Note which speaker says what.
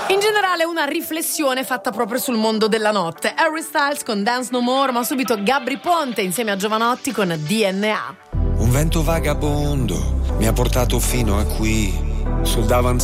Speaker 1: In generale una riflessione fatta proprio sul mondo della notte. Harry Styles con Dance No More, ma subito Gabry Ponte insieme a Giovanotti con DNA.
Speaker 2: Un vento vagabondo mi ha portato fino a qui, sul davanzale